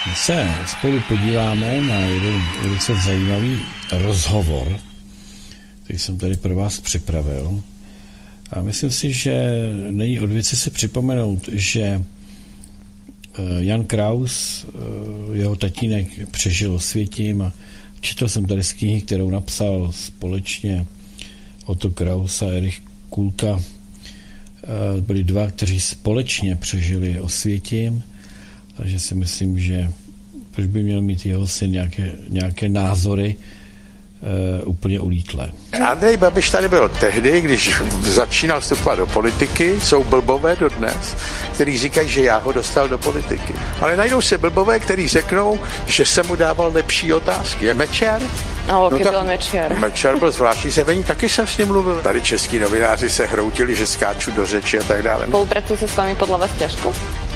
My se spolu podíváme na jeden velice zajímavý rozhovor, který jsem tady pro vás připravil. A myslím si, že není od věci si připomenout, že Jan Kraus, jeho tatínek, přežil Osvětim a četl jsem tady z knihy, kterou napsal společně Otto Kraus a Erich Kulka. Byli dva, kteří společně přežili Osvětim, takže si myslím, že proč by měl mít jeho syn nějaké názory úplně ulítlé. Andrej Babiš tady byl tehdy, když začínal vstupovat do politiky, jsou blbové dodnes, kteří říkají, že já ho dostal do politiky. Ale najdou se blbové, kteří řeknou, že jsem mu dával lepší otázky. Je Mečiar? No, byl Mečiar. Mečiar byl zvláštní sevení, taky jsem s ním mluvil. Tady český novináři se hroutili, že skáču do řeči a tak dále. Spolupracuje se s vámi podle vás těžko?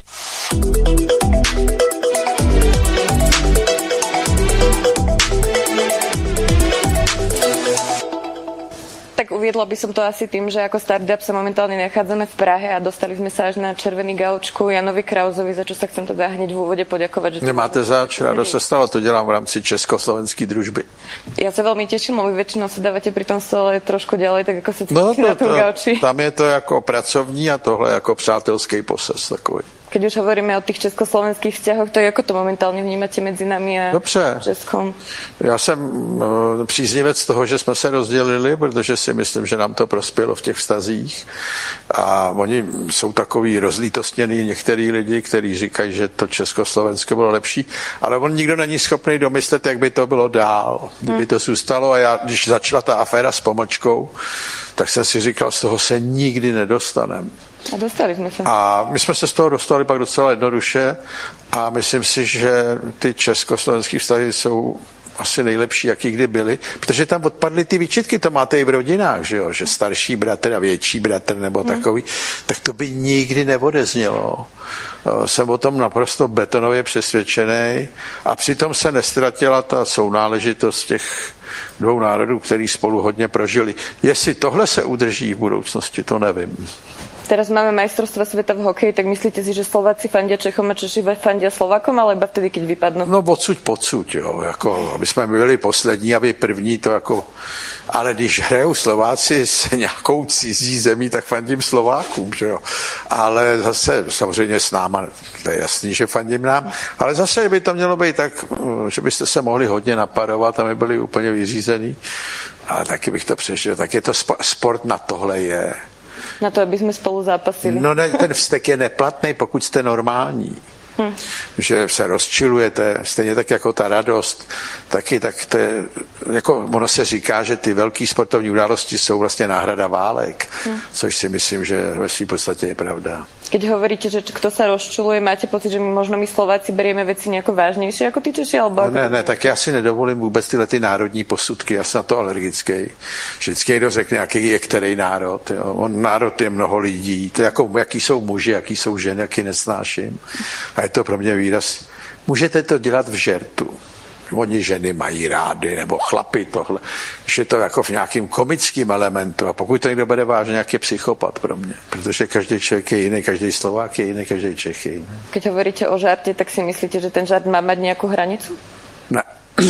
Tak uviedla by som to asi tým, že ako startup sa momentálne nachádzame v Prahe a dostali sme sa až na červený gaučku Janovi Krausovi, za čo sa chcem teda hneď v úvode poďakovať. Že nemáte zač, rádo se stalo, to dělám v rámci československé družby. Ja sa veľmi teším, lebo väčšinou sa dávate pri tom stole trošku ďalej, tak ako sa cíti na tom gauči. Tam je to jako pracovní a tohle jako přátelský posaz takový. Keď už hovoríme o tých československých vzťahoch, to ako to momentálne vnímate mezi nami a Českom? Já jsem příznivec toho, že jsme se rozdělili, protože si myslím, že nám to prospělo v těch vztazích. A oni jsou takový rozlítostněný některý lidi, kteří říkají, že to Československo bylo lepší, ale on nikdo není schopný domyslet, jak by to bylo dál, kdyby to zůstalo. A já, když začala ta aféra s Pomlčkou, tak jsem si říkal, z toho se nikdy nedostaneme. A dostali jsme se. A my jsme se z toho dostali pak docela jednoduše a myslím si, že ty československé vztahy jsou asi nejlepší, jaký kdy byly, protože tam odpadly ty výčitky, to máte i v rodinách, že jo, že starší bratr a větší bratr nebo takový, tak to by nikdy neodeznělo. Jsem o tom naprosto betonově přesvědčený a přitom se nestratila ta sounáležitost těch dvou národů, který spolu hodně prožili. Jestli tohle se udrží v budoucnosti, to nevím. Teraz máme majstrovstva sveta v hokeji, tak myslíte si, že Slováci fandia Čechom a Češi fandia Slovákom, ale iba vtedy, keď vypadnú? No odsud, jo, jako, aby jsme byli poslední, aby první, to jako, ale když hrajou Slováci s nějakou cizí zemí, tak fandím Slovákům, že jo, ale zase samozřejmě s náma, to je jasný, že fandím nám, ale zase by to mělo být tak, že byste se mohli hodně napadovat a my byli úplně vyřízený, ale taky bych to přežil, tak je to sport na tohle je. Na to, aby jsme spolu zápasili. No ne, ten vztek je neplatný, pokud jste normální. Že se rozčilujete, stejně tak jako ta radost, taky tak to je, jako ono se říká, že ty velké sportovní události jsou vlastně náhrada válek, což si myslím, že ve své podstatě je pravda. Keď hovoríte, že kto sa rozčuluje, máte pocit, že možno my Slováci berieme veci nejako vážnejšie ako tí Češi? Alebo ne, tak já si nedovolím vůbec tyhle ty národní posudky, já jsem na to alergický. Vždycky někdo řekne, jaký je který národ. Jo. Národ je mnoho lidí, to jako, jaký jsou muži, jaký jsou ženy, jaký nesnáším. A je to pro mě výraz. Můžete to dělat v žertu. Oni ženy mají rády, nebo chlapi tohle. Když je to jako v nějakým komickým elementu. A pokud to někdo bere vážně, jak je psychopat pro mě. Protože každý člověk je jiný, každý Slovák je jiný, každý Čech je jiný. Keď hovoríte o žarte, tak si myslíte, že ten žart má mať nějakou hranicu? Ne.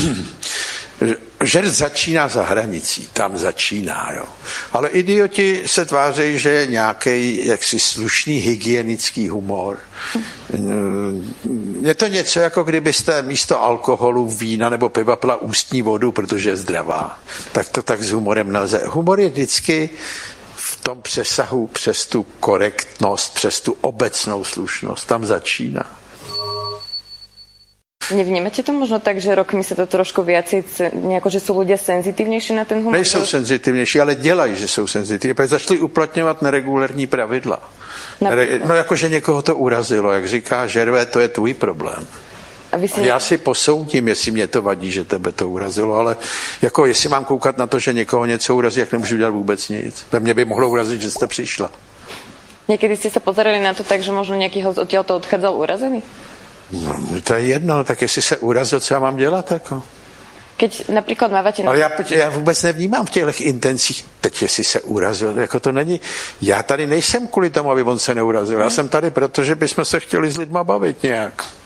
Žert začíná za hranicí, tam začíná, jo. Ale idioti se tvářejí, že je nějaký jaksi slušný hygienický humor. Je to něco, jako kdybyste místo alkoholu, vína nebo piva pila ústní vodu, protože je zdravá. Tak to tak s humorem nelze. Humor je vždycky v tom přesahu přes tu korektnost, přes tu obecnou slušnost. Tam začíná. Nevnímate to možno tak, že rokmi sa to trošku viacej, nejako, že sú ľudia senzitívnejší na ten humor? Nejsou senzitívnější, ale dělají, že jsou senzitivní. Protože začali uplatňovat neregulární pravidla. No jakože někoho to urazilo, jak říká Žervé, to je tvůj problém. Já si posoudím, jestli mě to vadí, že tebe to urazilo, ale jako jestli mám koukat na to, že někoho něco urazí, jak nemůžu dělat vůbec nic. Ve mně by mohlo urazit, že jste přišla. Někdy jste se pozerali na to tak, že možno nějaký host odtiaľto odchádzal urazený? No, to je jedno, tak jestli se urazil, co já mám dělat, jako? Keď například máváte... Ale já vůbec nevnímám v těchto intencích, teď jestli se urazil, jako to není... Já tady nejsem kvůli tomu, aby on se neurazil. Já jsem tady, protože bychom se chtěli s lidma bavit nějak.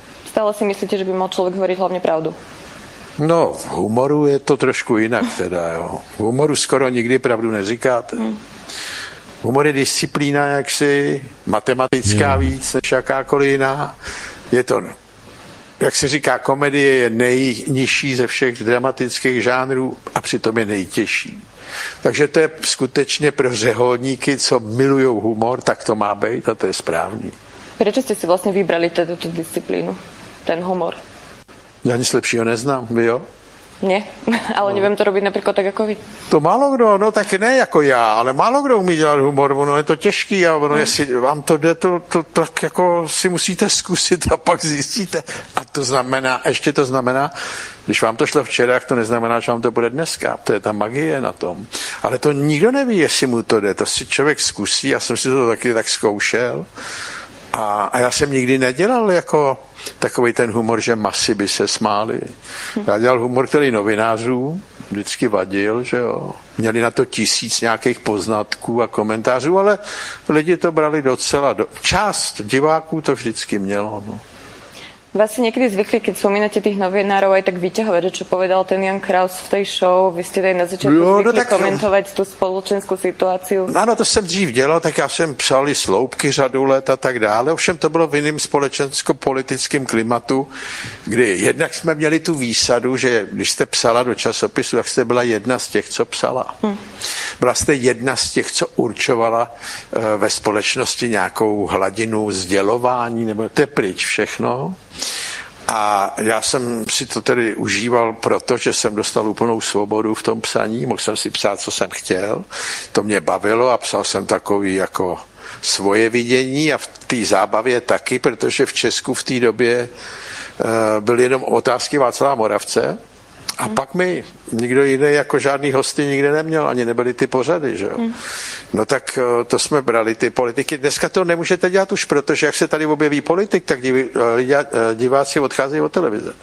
stále si myslíte, že by mal človek hovoriť hlavne pravdu? No, v humoru je to trošku jinak teda, jo. V humoru skoro nikdy pravdu neříkáte. Humor je disciplína jaksi matematická víc než jakákoliv jiná. Je to, jak se říká, komedie je nejnižší ze všech dramatických žánrů a přitom je nejtěžší. Takže to je skutečně pro řeholníky, co milujou humor, tak to má být a to je správný. Prečo ste si vlastne vybrali túto disciplínu, ten humor? Já nic lepšího neznám, vy jo? Nie, ale neviem to robiť napríklad tak ako vy. To málo kdo, no tak ne jako já, ale málo kdo umí dělat humor, ono je to těžký a ono, jestli vám to jde, to tak jako si musíte zkusit a pak zjistíte. A to znamená, ještě to znamená, když vám to šlo včera, to neznamená, že vám to bude dneska. To je ta magie na tom. Ale to nikdo neví, jestli mu to jde. To si člověk zkusí, já jsem si to taky tak zkoušel. A já jsem nikdy nedělal jako takový ten humor, že masy by se smály. Já dělal humor, který novinářů vždycky vadil, že jo. Měli na to 1000 nějakých poznatků a komentářů, ale lidi to brali docela. Část diváků to vždycky mělo. No. Vás si niekedy zvykli, keď spomínate tých novinárov, aj tak vyťahovať, že čo povedal ten Jan Kraus v tej show, vy ste aj na začiatku zvykli komentovať tú spoločenskú situáciu. Ano, to jsem dřív dělal, tak já jsem psal i sloupky řadu let a tak dále. Ovšem to bylo v jiném společensko-politickém klimatu, kdy jednak jsme měli tu výsadu, že když jste psala do časopisu, tak jste byla jedna z těch, co psala. Byla jste jedna z těch, co určovala ve společnosti nějakou hladinu sdělování, nebo to je pryč všechno. A já jsem si to tedy užíval proto, že jsem dostal úplnou svobodu v tom psaní, mohl jsem si psát, co jsem chtěl, to mě bavilo a psal jsem takový jako svoje vidění a v té zábavě taky, protože v Česku v té době byly jenom otázky Václava Moravce a pak mi nikdo jiný jako žádný hosty nikde neměl, ani nebyly ty pořady, že jo. No tak to jsme brali ty politiky. Dneska to nemůžete dělat už, protože jak se tady objeví politik, tak diváci odcházejí od televize.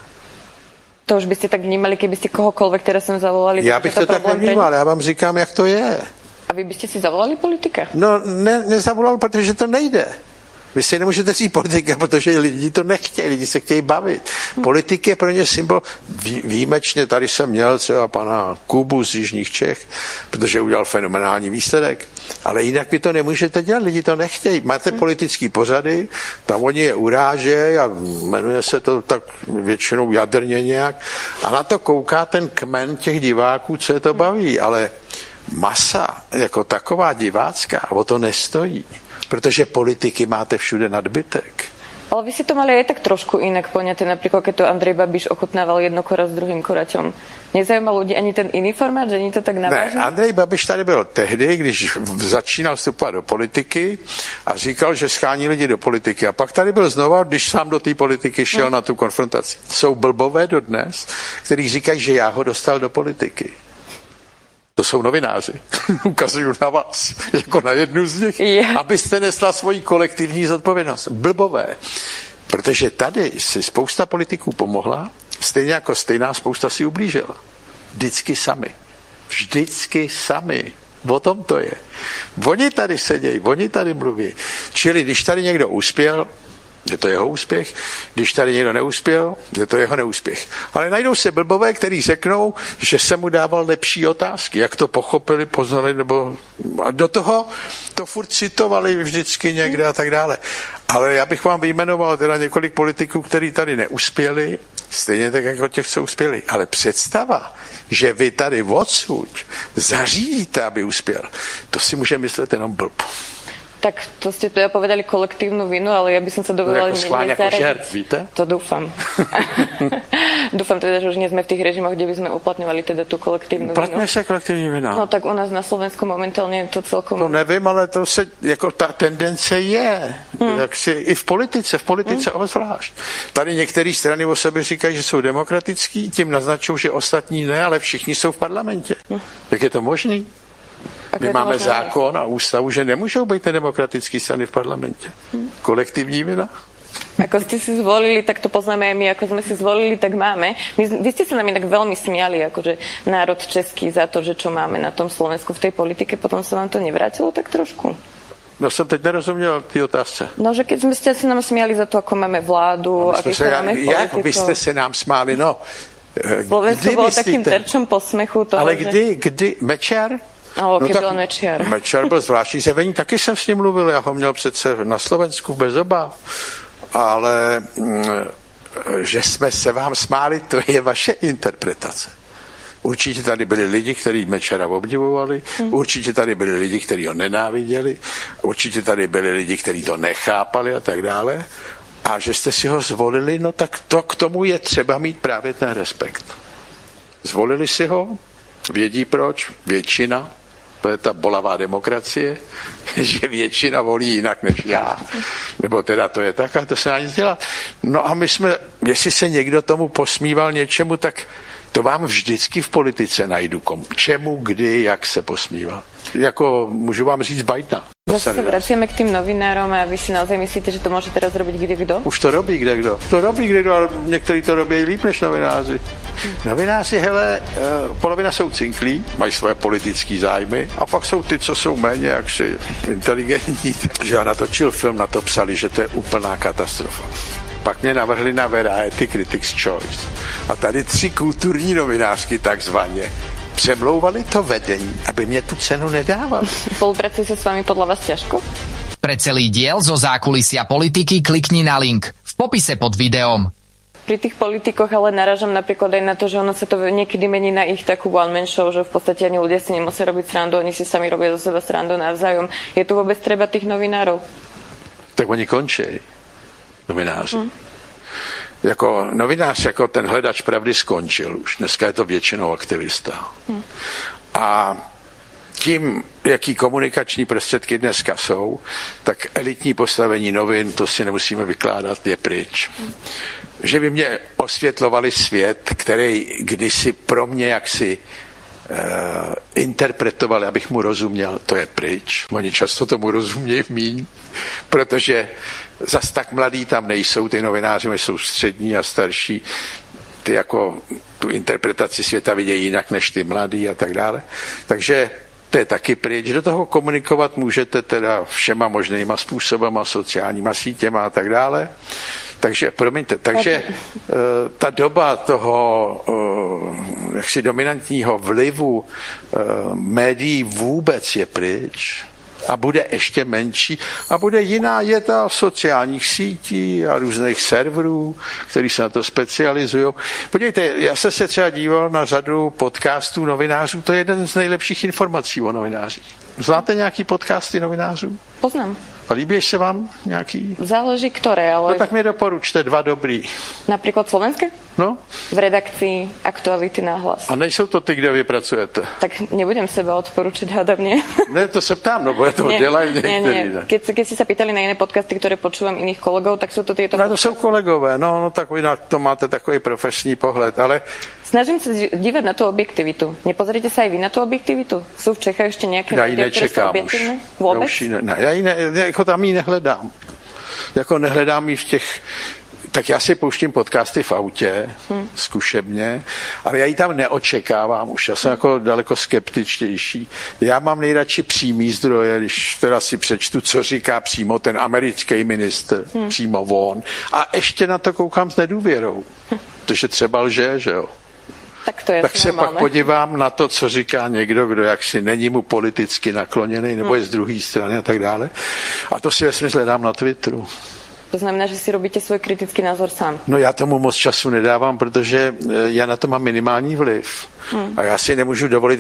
To už byste tak vnímali, kdybyste kohokoľvek teraz sem zavolali? Já bych to tak nevnímal, já vám říkám, jak to je. A vy byste si zavolali politika? No, nezavolal, protože to nejde. Vy si nemůžete říct politika, protože lidi to nechtějí, lidi se chtějí bavit. Politik je pro ně symbol. Výjimečně tady jsem měl třeba pana Kubu z Jižních Čech, protože udělal fenomenální výsledek. Ale jinak vy to nemůžete dělat, lidi to nechtějí. Máte politický pořady, tam oni je urážejí a jmenuje se to tak většinou jadrně nějak. A na to kouká ten kmen těch diváků, co je to baví. Ale masa jako taková divácká, o to nestojí. Protože politiky máte všude nadbytek. Ale vy si to mali aj tak trošku inak poňaté, napríklad keď to Andrej Babiš ochutnával jedno kora s druhým koraťom. Nezajímal ľudí ani ten iný formát, že nie to tak naváží? Ne, Andrej Babiš tady byl tehdy, když začínal vstupovat do politiky a říkal, že schání lidi do politiky. A pak tady byl znova, když sám do té politiky šel na tu konfrontaci. Jsou blbové dodnes, kteří říkají, že já ho dostal do politiky. To jsou novináři. Ukazuju na vás, jako na jednu z nich, abyste nesla svoji kolektivní zodpovědnost. Blbové. Protože tady si spousta politiků pomohla, stejně jako stejná spousta si ublížila. Vždycky sami. Vždycky sami. O tom to je. Oni tady sedějí, oni tady mluví. Čili když tady někdo uspěl, je to jeho úspěch, když tady někdo neuspěl, je to jeho neúspěch. Ale najdou se blbové, kteří řeknou, že se mu dával lepší otázky, jak to pochopili, poznali, nebo a do toho to furt citovali vždycky někde a tak dále. Ale já bych vám vyjmenoval teda několik politiků, kteří tady neuspěli, stejně tak jako těch, co uspěli. Ale představa, že vy tady odsud zařídíte, aby uspěl, to si může myslet jenom blb. Tak to ste teda povedali kolektívnu vinu, ale ja by som sa dovolila nezaradiť. Víte? To dúfam. Dúfam teda, že už nie sme v tých režimoch, kde by sme uplatňovali teda tú kolektívnu vinu. Uplatňuje se kolektivní vina. No tak u nás na Slovensku momentálně to celkom... To nevím, ale to se, jako ta tendence je. Jak si, i v politice obzvlášť. Tady některé strany o sobě říkají, že jsou demokratický, tím naznačují, že ostatní ne, ale všichni jsou v parlamentě. Jak je to možný? My máme zákon a ústavu, že nemůžou být nedemokratický strany v parlamentě. Kolektivní vina. Ako ste si zvolili, tak to poznáme aj my, ako sme si zvolili, tak máme. Vy ste sa nám inak veľmi smiali, akože národ český za to, že čo máme na tom Slovensku v tej politike, potom sa vám to nevrátilo tak trošku? No jsem teď nerozuměl ty otázce. No, že keď ste sa nám smiali za to, ako máme vládu, aký sa máme Jak vy jste se nám smáli, no. Slovensko bolo takým terčom posmechu toho, ale že... kdy Mečiar? No, keď byl Mečiar. Mečiar byl zvláštní zjevení, taky jsem s ním mluvil, já ho měl přece na Slovensku bez obav. Ale že jsme se vám smáli, to je vaše interpretace. Určitě tady byli lidi, kteří Mečiara obdivovali, určitě tady byli lidi, kteří ho nenáviděli, určitě tady byli lidi, kteří to nechápali a tak dále. A že jste si ho zvolili, no tak to k tomu je třeba mít právě ten respekt. Zvolili si ho, vědí proč, většina, to je ta bolavá demokracie, že většina volí jinak než já. Nebo teda to je tak a to se dá nic dělat. No a my jsme, jestli se někdo tomu posmíval něčemu, tak to vám vždycky v politice najdu. Čemu, kdy, jak se posmíval. Jako můžu vám říct bajtna. Zase sa vraciame k tým novinárom a vy si naozaj myslíte, že to môže teraz robiť kdekdo? Už to robí kdekdo. To robí kdekdo, ale někteří to robí líp než novináři. Novináři, hele, polovina jsou cinklí, mají svoje politické zájmy a pak jsou ty, co jsou méně jaksi inteligentní. Takže já natočil film, na to psali, že to je úplná katastrofa. Pak mě navrhli na Variety Critics' Choice. A tady 3 kulturní novinářky takzvaně přemlouvali to vedení, aby mě tu cenu nedávali. Spolupracuje sa s vami podľa vás ťažko? Pre celý diel zo zákulisia politiky klikni na link v popise pod videom. Pri tých politikoch ale narážam napríklad aj na to, že ono sa to niekedy mení na ich takú one-man show, že v podstate ani ľudia si nemusia robiť srandu, oni si sami robia zo seba srandu navzájom. Je tu vôbec treba tých novinárov? Tak oni končí, novináři. Jako novinář, jako ten hledač pravdy skončil už. Dneska je to většinou aktivista. A tím, jaký komunikační prostředky dneska jsou, tak elitní postavení novin, to si nemusíme vykládat, je pryč. Že by mě osvětlovali svět, který kdysi pro mě jaksi interpretovali, abych mu rozuměl, to je pryč. Oni často tomu rozumějí míň, protože zas tak mladí tam nejsou, ty novináři jsou střední a starší, ty jako tu interpretaci světa vidějí jinak než ty mladí a tak dále. Takže to je taky pryč. Do toho komunikovat můžete teda všema možnýma způsobama, sociálníma sítěma a tak dále. Takže, promiňte, takže ta doba toho jaksi dominantního vlivu médií vůbec je pryč a bude ještě menší a bude jiná jeta sociálních sítí a různých serverů, který se na to specializují. Podívejte, já jsem se třeba díval na řadu podcastů novinářů, to je jeden z nejlepších informací o novinářích. Znáte nějaký podcasty novinářů? Poznám. A líbí se vám nějaký? Záleží ktoré, ale... No tak mi doporučte 2 dobrý. Napríklad slovenské? No. V redakcii Aktuality na hlas. A nejsou to ty, kde vy pracujete? Tak nebudem seba odporučiť, hádam nie. Ne, to se ptám, no bo je to dělají některý. Ne. Keď ste sa pýtali na iné podcasty, ktoré počúvam iných kolegov, tak sú to tieto... No to jsou kolegové, no tak vy na to máte takový profesní pohled, ale... Snažím sa dívať na tú objektivitu. Nepozrite sa aj vy na tú objektivitu? Sú v Čechách ešte nejaké já ji médiá, ktoré sú nečekám objektívne? už. Vôbec? Já ji jako tam ji nehledám. Jako nehledám ji v těch... Tak já si pouštím podcasty v autě, zkušebně, ale já ji tam neočekávám už. Já jsem jako daleko skeptičtější. Já mám nejradši přímý zdroje, když teda si přečtu, co říká přímo ten americký ministr, přímo on. A ještě na to koukám s nedůvěrou. Protože třeba lže, že jo. Tak se pak podívám na to, co říká někdo, kdo jaksi není mu politicky nakloněný, nebo je z druhé strany a tak dále. A to si vesměs hledám na Twitteru. To znamená, že si robíte svůj kritický názor sám. No já tomu moc času nedávám, protože já na to mám minimální vliv. A já si nemůžu dovolit